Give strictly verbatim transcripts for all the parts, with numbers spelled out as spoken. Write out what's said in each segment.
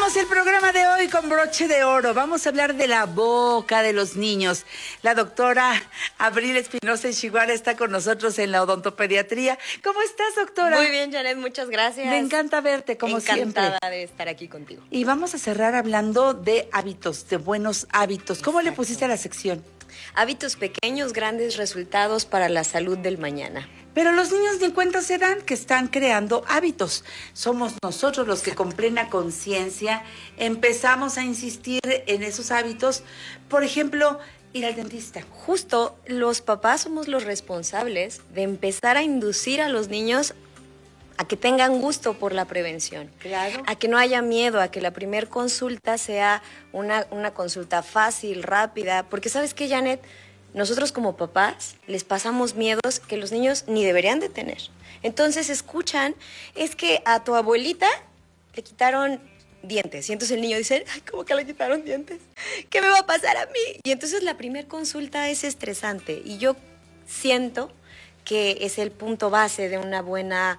Abrimos el programa de hoy con broche de oro. Vamos a hablar de la boca de los niños. La doctora Abril Espinosa Ishiguara está con nosotros en la odontopediatría. ¿Cómo estás, doctora? Muy bien, Janet, muchas gracias. Me encanta verte, como Encantada siempre. Encantada de estar aquí contigo. Y vamos a cerrar hablando de hábitos, de buenos hábitos. ¿Cómo Exacto. le pusiste a la sección? Hábitos pequeños, grandes resultados para la salud del mañana. Pero los niños ni cuenta se dan que están creando hábitos. Somos nosotros los que con plena conciencia empezamos a insistir en esos hábitos. Por ejemplo, ir al dentista. Justo, los papás somos los responsables de empezar a inducir a los niños a que tengan gusto por la prevención. Claro. A que no haya miedo, a que la primer consulta sea una, una consulta fácil, rápida. Porque ¿sabes qué, Janet? Nosotros como papás les pasamos miedos que los niños ni deberían de tener. Entonces escuchan, es que a tu abuelita le quitaron dientes. Y entonces el niño dice, ay, ¿cómo que le quitaron dientes? ¿Qué me va a pasar a mí? Y entonces la primera consulta es estresante. Y yo siento que es el punto base de una buena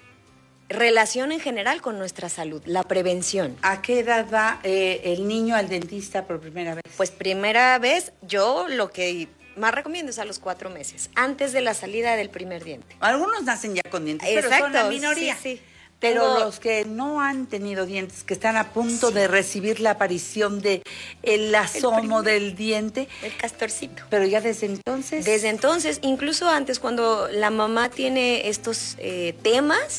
relación en general con nuestra salud, la prevención. ¿A qué edad va eh, el niño al dentista por primera vez? Pues primera vez, yo lo que más recomiendo es a los cuatro meses, antes de la salida del primer diente. Algunos nacen ya con dientes, Exacto, pero son la minoría. Sí, sí. Pero Tengo... los que no han tenido dientes, que están a punto sí. de recibir la aparición de el asomo el del diente. El castorcito. Pero ya desde entonces. Desde entonces, incluso antes, cuando la mamá tiene estos eh, temas,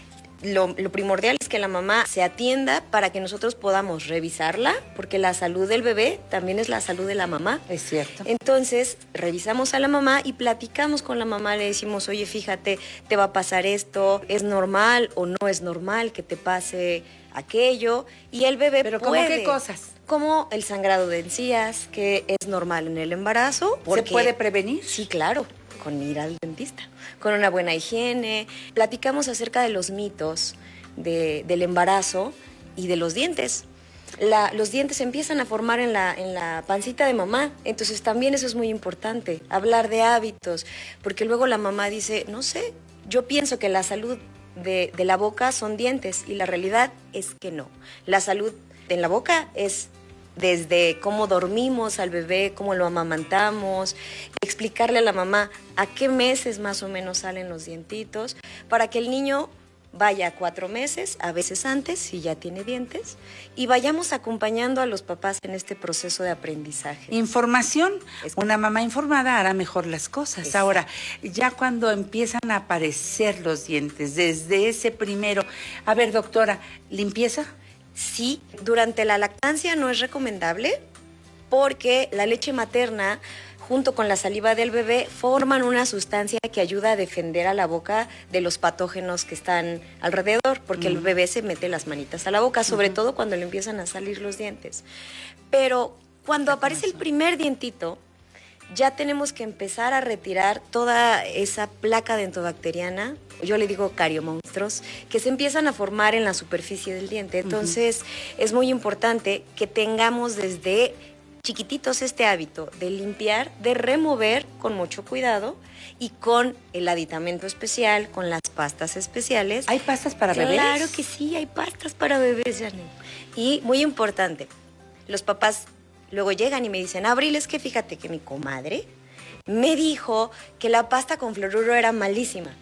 Lo, lo primordial es que la mamá se atienda para que nosotros podamos revisarla, porque la salud del bebé también es la salud de la mamá. Es cierto. Entonces, revisamos a la mamá y platicamos con la mamá, le decimos, oye, fíjate, te va a pasar esto, ¿es normal o no es normal que te pase aquello? Y el bebé ¿Pero puede... cómo qué cosas? Como el sangrado de encías, que es normal en el embarazo. ¿Se puede prevenir? Sí, claro, con ir al dentista, con una buena higiene. Platicamos acerca de los mitos de, del embarazo y de los dientes. La, los dientes se empiezan a formar en la, en la pancita de mamá, entonces también eso es muy importante, hablar de hábitos, porque luego la mamá dice, no sé, yo pienso que la salud de, de la boca son dientes, y la realidad es que no. La salud en la boca es desde cómo dormimos al bebé, cómo lo amamantamos, explicarle a la mamá a qué meses más o menos salen los dientitos, para que el niño vaya cuatro meses, a veces antes, si ya tiene dientes, y vayamos acompañando a los papás en este proceso de aprendizaje. Información. Una mamá informada hará mejor las cosas. Exacto. Ahora, ya cuando empiezan a aparecer los dientes, desde ese primero, a ver, doctora, ¿limpieza? Sí, durante la lactancia no es recomendable porque la leche materna junto con la saliva del bebé forman una sustancia que ayuda a defender a la boca de los patógenos que están alrededor, porque uh-huh. el bebé se mete las manitas a la boca, sobre uh-huh. todo cuando le empiezan a salir los dientes. Pero cuando aparece el primer dientito, ya tenemos que empezar a retirar toda esa placa dentobacteriana, yo le digo cariomonstruos, que se empiezan a formar en la superficie del diente. Entonces, uh-huh. es muy importante que tengamos desde chiquititos este hábito de limpiar, de remover con mucho cuidado y con el aditamento especial, con las pastas especiales. ¿Hay pastas para claro bebés? Claro que sí, hay pastas para bebés, Janet. Y muy importante, los papás luego llegan y me dicen, Abril, es que fíjate que mi comadre me dijo que la pasta con fluoruro era malísima.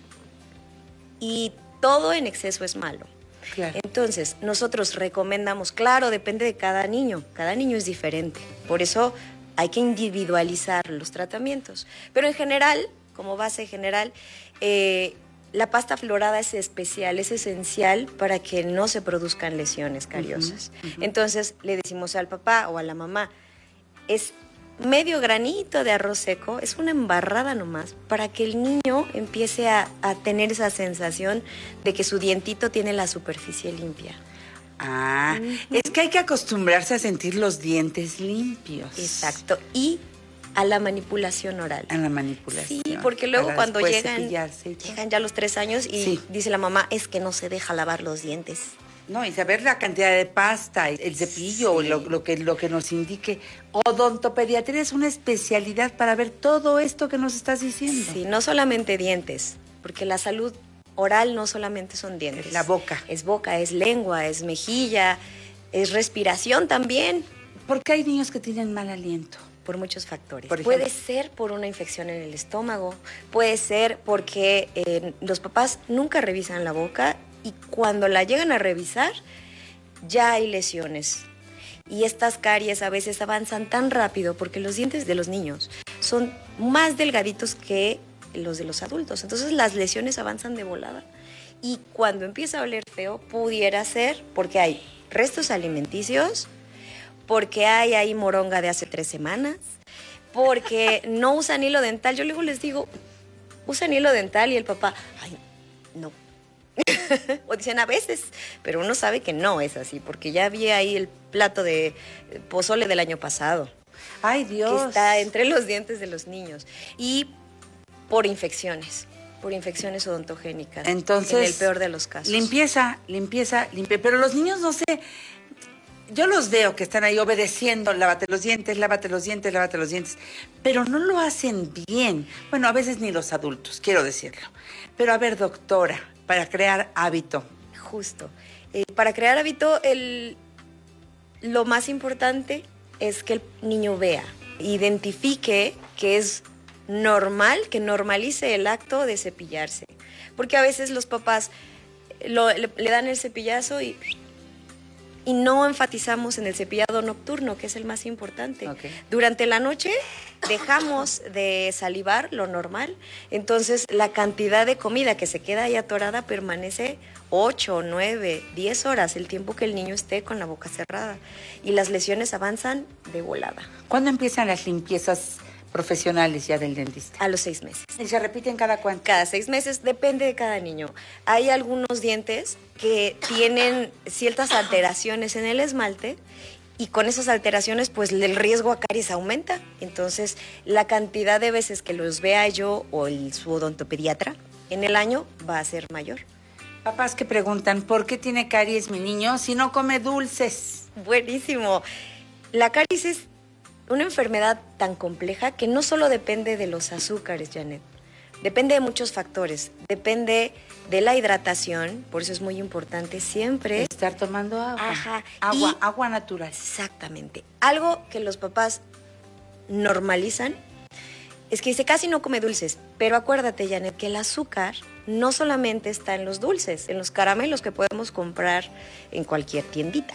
Y todo en exceso es malo. Claro. Entonces, nosotros recomendamos, claro, depende de cada niño, cada niño es diferente. Por eso hay que individualizar los tratamientos. Pero en general, como base general, eh, la pasta fluorada es especial, es esencial para que no se produzcan lesiones cariosas. Uh-huh, uh-huh. Entonces, le decimos al papá o a la mamá, es medio granito de arroz seco, es una embarrada nomás, para que el niño empiece a, a tener esa sensación de que su dientito tiene la superficie limpia. Ah, uh-huh. Es que hay que acostumbrarse a sentir los dientes limpios. Exacto, y a la manipulación oral. A la manipulación. Sí, porque luego cuando llegan, llegan ya a los tres años y sí. dice la mamá, es que no se deja lavar los dientes. No, y saber la cantidad de pasta, el cepillo, sí. lo, lo, que, lo que nos indique. Odontopediatría es una especialidad para ver todo esto que nos estás diciendo. Sí, no solamente dientes, porque la salud oral no solamente son dientes. Es la boca. Es boca, es lengua, es mejilla, es respiración también. Porque hay niños que tienen mal aliento. Por muchos factores. Por puede ser por una infección en el estómago, puede ser porque eh, los papás nunca revisan la boca y cuando la llegan a revisar ya hay lesiones. Y estas caries a veces avanzan tan rápido porque los dientes de los niños son más delgaditos que los de los adultos. Entonces las lesiones avanzan de volada. Y cuando empieza a oler feo, pudiera ser porque hay restos alimenticios, porque hay ahí moronga de hace tres semanas, porque no usan hilo dental. Yo luego les digo, usan hilo dental y el papá, ay, no. O dicen a veces, pero uno sabe que no es así, porque ya vi ahí el plato de pozole del año pasado. Ay, Dios. Que está entre los dientes de los niños. Y por infecciones, por infecciones odontogénicas. Entonces, en el peor de los casos. Limpieza, limpieza, limpieza. Pero los niños no sé... Yo los veo que están ahí obedeciendo, lávate los dientes, lávate los dientes, lávate los dientes, pero no lo hacen bien. Bueno, a veces ni los adultos, quiero decirlo. Pero a ver, doctora, para crear hábito. Justo. Eh, para crear hábito, el, lo más importante es que el niño vea, identifique que es normal, que normalice el acto de cepillarse. Porque a veces los papás lo, le, le dan el cepillazo y... Y no enfatizamos en el cepillado nocturno, que es el más importante. Okay. Durante la noche dejamos de salivar lo normal, entonces la cantidad de comida que se queda ahí atorada permanece ocho, nueve, diez horas, el tiempo que el niño esté con la boca cerrada. Y las lesiones avanzan de volada. ¿Cuándo empiezan las limpiezas profesionales ya del dentista? A los seis meses. ¿Y se repiten cada cuánto? Cada seis meses, depende de cada niño. Hay algunos dientes que tienen ciertas alteraciones en el esmalte y con esas alteraciones pues el riesgo a caries aumenta. Entonces la cantidad de veces que los vea yo o el, su odontopediatra en el año va a ser mayor. Papás que preguntan, ¿por qué tiene caries mi niño si no come dulces? Buenísimo. La caries es una enfermedad tan compleja que no solo depende de los azúcares, Janet. Depende de muchos factores. Depende de la hidratación, por eso es muy importante siempre estar tomando agua. Ajá. Agua, Y, agua natural. Exactamente. Algo que los papás normalizan es que dice casi no come dulces, pero acuérdate, Janet, que el azúcar no solamente está en los dulces, en los caramelos que podemos comprar en cualquier tiendita.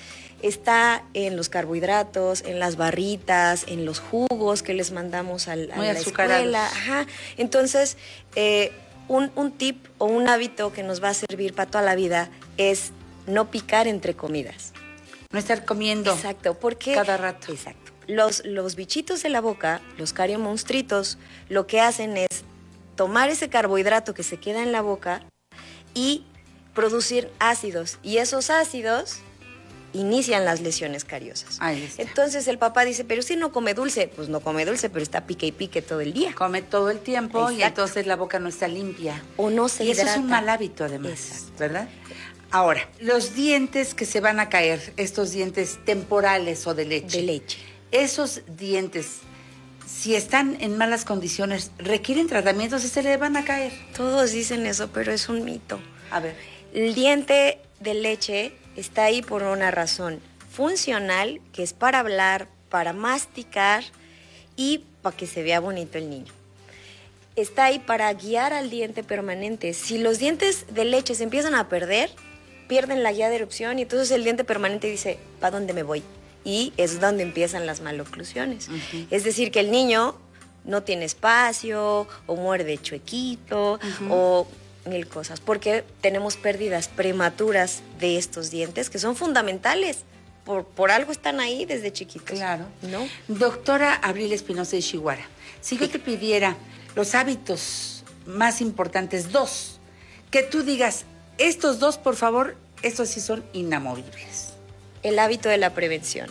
Está en los carbohidratos, en las barritas, en los jugos que les mandamos al, a Muy la azucarados. escuela. Ajá. Entonces, eh, un, un tip o un hábito que nos va a servir para toda la vida es no picar entre comidas. No estar comiendo. Exacto, porque... cada rato. Exacto. Los, los bichitos de la boca, los cariomonstritos, lo que hacen es tomar ese carbohidrato que se queda en la boca y producir ácidos. Y esos ácidos inician las lesiones cariosas. Ahí está. Entonces el papá dice, pero si no come dulce, pues no come dulce, pero está pique y pique todo el día. Come todo el tiempo. Exacto. Y entonces la boca no está limpia. O no se y eso hidrata. es un mal hábito además, Exacto. ¿verdad? Ahora, los dientes que se van a caer, estos dientes temporales o de leche. De leche. Esos dientes, si están en malas condiciones, requieren tratamientos y se le van a caer. Todos dicen eso, pero es un mito. A ver. El diente de leche está ahí por una razón funcional, que es para hablar, para masticar y para que se vea bonito el niño. Está ahí para guiar al diente permanente. Si los dientes de leche se empiezan a perder, pierden la guía de erupción y entonces el diente permanente dice, ¿para dónde me voy? Y es donde empiezan las maloclusiones. Uh-huh. Es decir, que el niño no tiene espacio, o muerde chuequito, uh-huh. o mil cosas, porque tenemos pérdidas prematuras de estos dientes que son fundamentales. Por, por algo están ahí desde chiquitos. Claro. ¿No? Doctora Abril Espinosa Ishiwara, si yo te pidiera los hábitos más importantes, dos, que tú digas, estos dos, por favor, estos sí son inamovibles. El hábito de la prevención.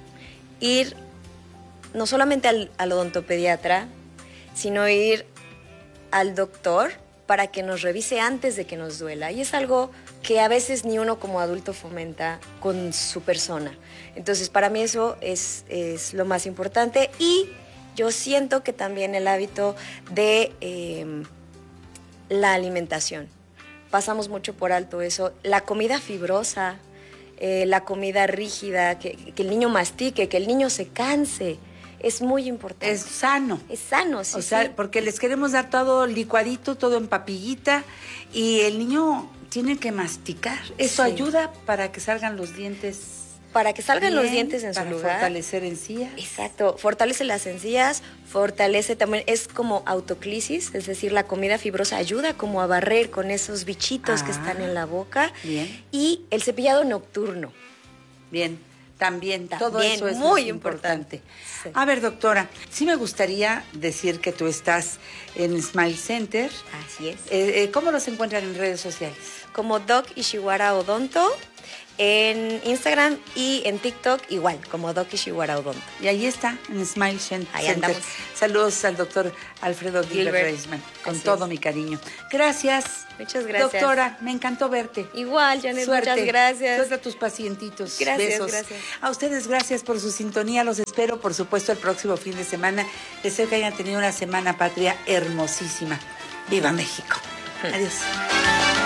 Ir no solamente al, al odontopediatra, sino ir al doctor para que nos revise antes de que nos duela. Y es algo que a veces ni uno como adulto fomenta con su persona. Entonces, para mí eso es, es lo más importante. Y yo siento que también el hábito de eh, la alimentación. Pasamos mucho por alto eso. La comida fibrosa, eh, la comida rígida, que, que el niño mastique, que el niño se canse. Es muy importante. Es sano. Es sano, sí. O sea, sí. porque les queremos dar todo licuadito, todo en papillita, y el niño tiene que masticar. Eso Sí. ayuda para que salgan los dientes. Para que salgan bien, los dientes en su para lugar. fortalecer encías. Exacto, fortalece las encías, fortalece también, es como autoclisis, es decir, la comida fibrosa ayuda como a barrer con esos bichitos Ah, que están en la boca. bien. Y el cepillado nocturno. Bien, también, todo También, eso es muy muy importante. importante. Sí. A ver, doctora, sí me gustaría decir que tú estás en Smile Center. Así es. Eh, eh, ¿Cómo los encuentran en redes sociales? Como Doc Ishiwara Odonto, en Instagram y en TikTok igual, como Doc Ishiwara Odonto. Y ahí está, en Smile Center. Ahí andamos. Saludos al doctor Alfredo Gilbert, Gilbert. Reisman, con Así todo es. mi cariño. Gracias. Muchas gracias. Doctora, me encantó verte. Igual, Janet, Suerte. muchas gracias. Suerte a tus pacientitos. Gracias, Besos. gracias. A ustedes, gracias por su sintonía. Los espero, por supuesto, el próximo fin de semana. Deseo que hayan tenido una semana patria hermosísima. ¡Viva México! Adiós.